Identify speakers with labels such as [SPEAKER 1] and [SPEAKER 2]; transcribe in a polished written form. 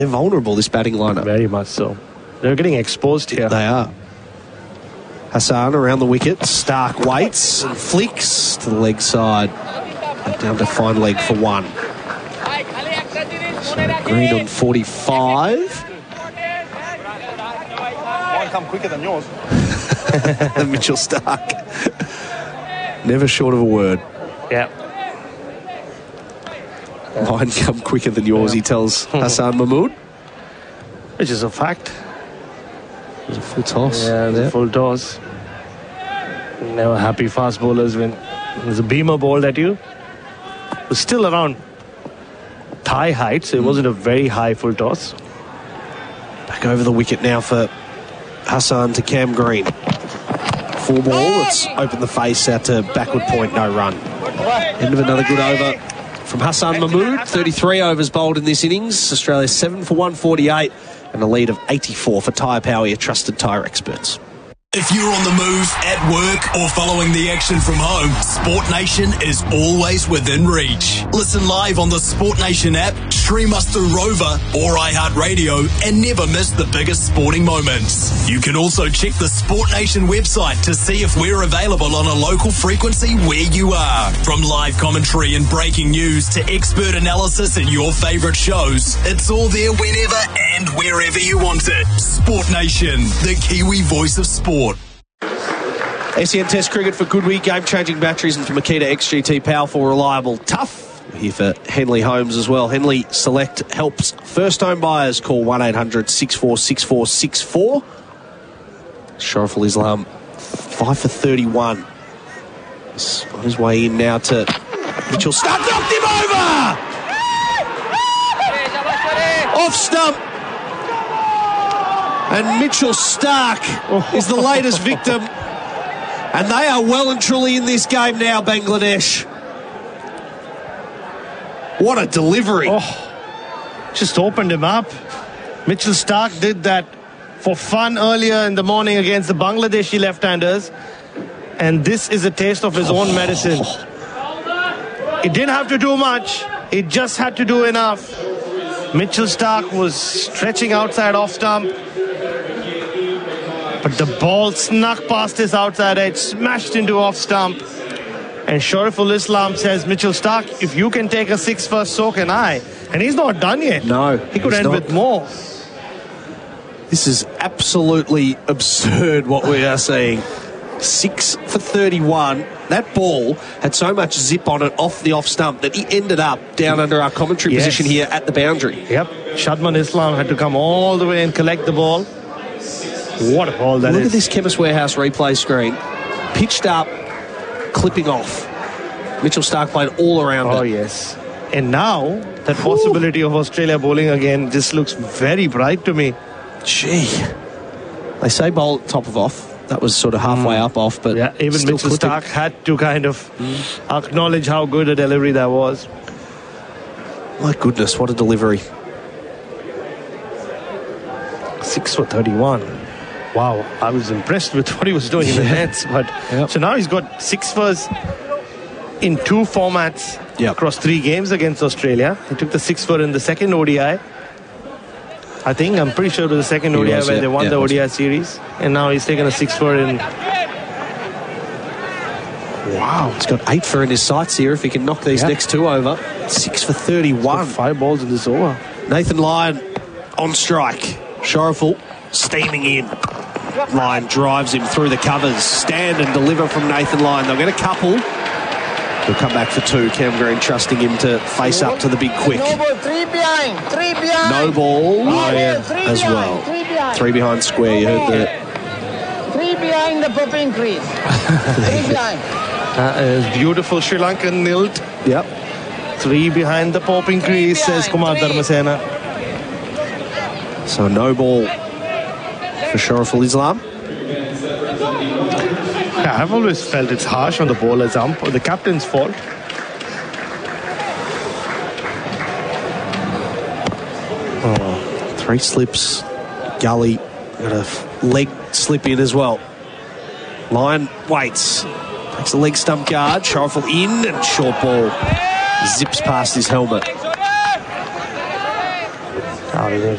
[SPEAKER 1] They're vulnerable, this batting lineup.
[SPEAKER 2] Very much so. They're getting exposed here.
[SPEAKER 1] They are. Hassan around the wicket. Stark waits and flicks to the leg side. Down to fine leg for one. So Green on 45.
[SPEAKER 3] Mine come quicker than yours.
[SPEAKER 1] Mitchell Stark. Never short of a word.
[SPEAKER 2] Yeah.
[SPEAKER 1] Mine come quicker than yours, he tells Hassan Mahmood.
[SPEAKER 2] Which is a fact.
[SPEAKER 1] It was a full toss.
[SPEAKER 2] Yeah, it was a full toss. Never happy fast bowlers when there's a beamer bowled at you. It was still around thigh height, so it wasn't a very high full toss.
[SPEAKER 1] Back over the wicket now for Hassan to Cam Green. Full ball, it's opened the face out to backward point, no run. End of another good over from Hassan Mahmood. 33 overs bowled in this innings. Australia 7 for 148 and a lead of 84 for Tyre Power, your trusted tyre experts.
[SPEAKER 4] If you're on the move, at work, or following the action from home, Sport Nation is always within reach. Listen live on the Sport Nation app, stream us through Rover or iHeartRadio, and never miss the biggest sporting moments. You can also check the Sport Nation website to see if we're available on a local frequency where you are. From live commentary and breaking news to expert analysis and your favourite shows, it's all there whenever and wherever you want it. Sport Nation, the Kiwi voice of sport.
[SPEAKER 1] SEN Test Cricket for Goodwee, game-changing batteries, and for Makita XGT, powerful, reliable, tough. We're here for Henley Homes as well. Henley Select helps first-home buyers. Call 1-800-646464. Shariful Islam, 5 for 31. He's on his way in now to Mitchell Stark. Knocked him over! Off stump. And Mitchell Stark is the latest victim. And they are well and truly in this game now, Bangladesh. What a delivery.
[SPEAKER 2] Just opened him up. Mitchell Stark did that for fun earlier in the morning against the Bangladeshi left-handers. And this is a taste of his own medicine. He didn't have to do much. He just had to do enough. Mitchell Stark was stretching outside off stump. But the ball snuck past his outside edge, smashed into off stump. And Shariful Islam says, Mitchell Stark, if you can take a 6 first, so can I. And he's not done yet.
[SPEAKER 1] No.
[SPEAKER 2] He could end with more.
[SPEAKER 1] This is absolutely absurd what we are seeing. 6 for 31. That ball had so much zip on it off the off stump that he ended up down under our commentary position here at the boundary.
[SPEAKER 2] Yep. Shadman Islam had to come all the way and collect the ball. What a ball that is.
[SPEAKER 1] Look at this Chemist Warehouse replay screen. Pitched up, clipping off. Mitchell Stark played all around it.
[SPEAKER 2] Oh, yes. And now, that possibility of Australia bowling again just looks very bright to me.
[SPEAKER 1] Gee. They say bowl at top of off. That was sort of halfway up off, but
[SPEAKER 2] yeah, even Mitchell Stark had to kind of acknowledge how good a delivery that was.
[SPEAKER 1] My goodness, what a delivery.
[SPEAKER 2] 6 for 31. Wow, I was impressed with what he was doing in the nets. But so now he's got 6 fers in 2 formats across 3 games against Australia. He took the 6 for in the second ODI. I'm pretty sure it was the second ODI where they won the ODI series. And now he's taken a 6 for in.
[SPEAKER 1] Wow, he's got 8 for in his sights here if he can knock these next 2 over. 6 for 31.
[SPEAKER 2] 5 balls in this over.
[SPEAKER 1] Nathan Lyon on strike. Shariful steaming in. Lyon drives him through the covers. Stand and deliver from Nathan Lyon. They'll get a couple. He'll come back for 2. Cam Green trusting him to face up to the big quick.
[SPEAKER 5] No ball, 3 behind. 3 behind.
[SPEAKER 1] No ball as well. 3 behind square. You heard the
[SPEAKER 5] 3 behind the popping crease. 3 behind.
[SPEAKER 2] That is beautiful Sri Lankan nilt.
[SPEAKER 1] Yep.
[SPEAKER 2] 3 behind the popping crease, says Kumar Dharmasena.
[SPEAKER 1] So no ball for Shariful Islam.
[SPEAKER 2] Yeah, I've always felt it's harsh on the bowler's ump, or the captain's fault.
[SPEAKER 1] Oh, 3 slips, gully, got a leg slip in as well. Lyon waits, takes the leg stump guard, Shariful in, and short ball zips past his helmet.